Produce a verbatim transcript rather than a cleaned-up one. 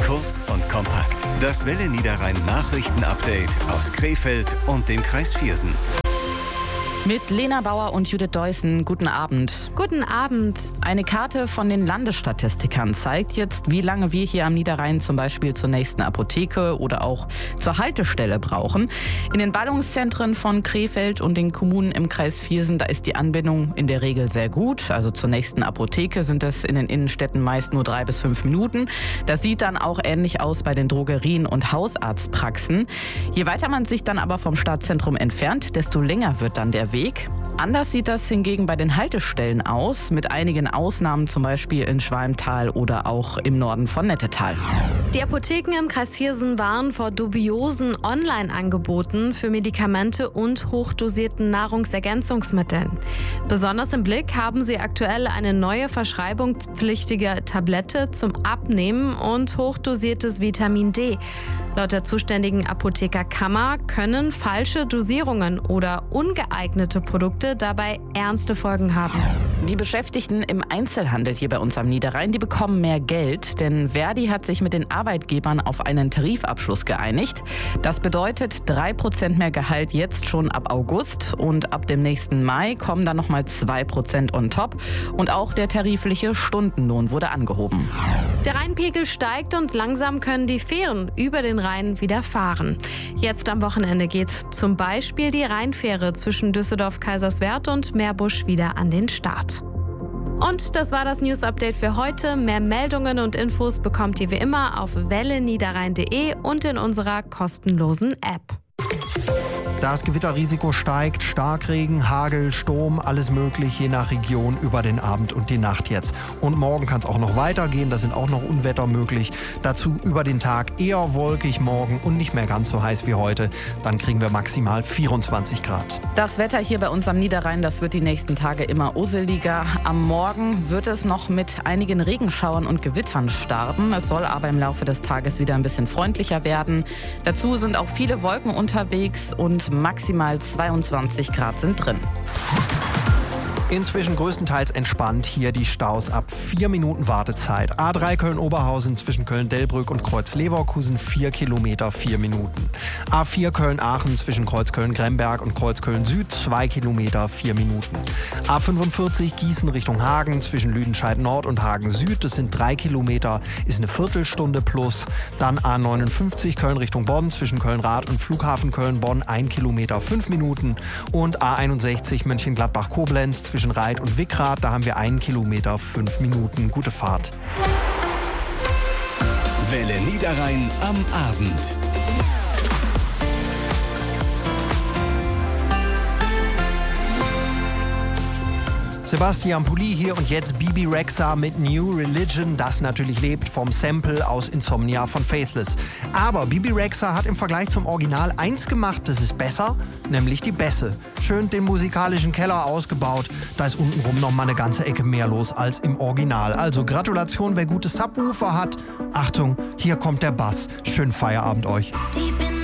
Kurz und kompakt. Das Welle Niederrhein Nachrichten-Update aus Krefeld und dem Kreis Viersen. Mit Lena Bauer und Judith Deussen, guten Abend. Guten Abend. Eine Karte von den Landesstatistikern zeigt jetzt, wie lange wir hier am Niederrhein zum Beispiel zur nächsten Apotheke oder auch zur Haltestelle brauchen. In den Ballungszentren von Krefeld und den Kommunen im Kreis Viersen, da ist die Anbindung in der Regel sehr gut. Also zur nächsten Apotheke sind es in den Innenstädten meist nur drei bis fünf Minuten. Das sieht dann auch ähnlich aus bei den Drogerien und Hausarztpraxen. Je weiter man sich dann aber vom Stadtzentrum entfernt, desto länger wird dann der Weg. Anders sieht das hingegen bei den Haltestellen aus, mit einigen Ausnahmen, zum Beispiel in Schwalmtal oder auch im Norden von Nettetal. Die Apotheken im Kreis Viersen warnen vor dubiosen Online-Angeboten für Medikamente und hochdosierten Nahrungsergänzungsmitteln. Besonders im Blick haben sie aktuell eine neue verschreibungspflichtige Tablette zum Abnehmen und hochdosiertes Vitamin D. Laut der zuständigen Apothekerkammer können falsche Dosierungen oder ungeeignete Produkte dabei ernste Folgen haben. Die Beschäftigten im Einzelhandel hier bei uns am Niederrhein, die bekommen mehr Geld, denn Verdi hat sich mit den Arbeitgebern auf einen Tarifabschluss geeinigt. Das bedeutet drei Prozent mehr Gehalt jetzt schon ab August und ab dem nächsten Mai kommen dann nochmal zwei Prozent on top und auch der tarifliche Stundenlohn wurde angehoben. Der Rheinpegel steigt und langsam können die Fähren über den Rhein wieder fahren. Jetzt am Wochenende geht zum Beispiel die Rheinfähre zwischen Düsseldorf-Kaiserswerth und Meerbusch wieder an den Start. Und das war das News-Update für heute. Mehr Meldungen und Infos bekommt ihr wie immer auf welle niederrhein punkt de und in unserer kostenlosen App. Das Gewitterrisiko steigt, Starkregen, Hagel, Sturm, alles möglich, je nach Region über den Abend und die Nacht jetzt. Und morgen kann es auch noch weitergehen, da sind auch noch Unwetter möglich. Dazu über den Tag eher wolkig morgen und nicht mehr ganz so heiß wie heute. Dann kriegen wir maximal vierundzwanzig Grad. Das Wetter hier bei uns am Niederrhein, das wird die nächsten Tage immer usseliger. Am Morgen wird es noch mit einigen Regenschauern und Gewittern starten. Es soll aber im Laufe des Tages wieder ein bisschen freundlicher werden. Dazu sind auch viele Wolken unterwegs und maximal zweiundzwanzig Grad sind drin. Inzwischen größtenteils entspannt, hier die Staus ab vier Minuten Wartezeit. A drei Köln-Oberhausen zwischen Köln-Delbrück und Kreuz-Leverkusen vier Kilometer, vier Minuten. A vier Köln-Aachen zwischen Kreuz Köln-Gremberg und Kreuz Köln-Süd zwei Kilometer, vier Minuten. A fünfundvierzig Gießen Richtung Hagen zwischen Lüdenscheid-Nord und Hagen-Süd, das sind drei Kilometer, ist eine Viertelstunde plus. Dann A neunundfünfzig Köln Richtung Bonn zwischen Köln-Rath und Flughafen Köln-Bonn ein Kilometer, fünf Minuten. Und A einundsechzig Mönchengladbach-Koblenz zwischen Zwischen Reit und Wickrath, da haben wir einen Kilometer, fünf Minuten. Gute Fahrt. Welle Niederrhein am Abend. Sebastian Pulli hier und jetzt Bibi Rexha mit New Religion, das natürlich lebt vom Sample aus Insomnia von Faithless. Aber Bibi Rexha hat im Vergleich zum Original eins gemacht, das ist besser, nämlich die Bässe. Schön den musikalischen Keller ausgebaut, da ist untenrum noch mal eine ganze Ecke mehr los als im Original. Also Gratulation, wer gute Subwoofer hat. Achtung, hier kommt der Bass. Schönen Feierabend euch. Deep in